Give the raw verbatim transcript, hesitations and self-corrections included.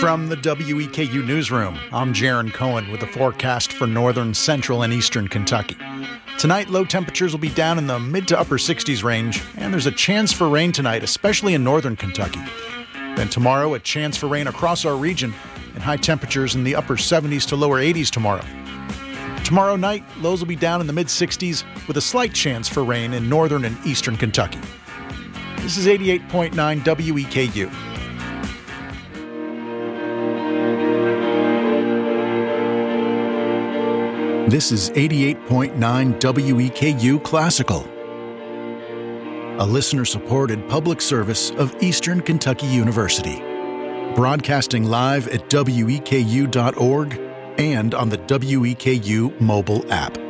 From the W E K U Newsroom, I'm Jaron Cohen with the forecast for northern, central, and eastern Kentucky. Tonight, low temperatures will be down in the mid to upper sixties range, and there's a chance for rain tonight, especially in northern Kentucky. Then tomorrow, a chance for rain across our region, and high temperatures in the upper seventies to lower eighties tomorrow. Tomorrow night, lows will be down in the mid sixties with a slight chance for rain in northern and eastern Kentucky. This is eighty-eight point nine W E K U. This is eighty-eight point nine W E K U Classical, a listener-supported public service of Eastern Kentucky University, broadcasting live at W E K U dot org and on the W E K U mobile app.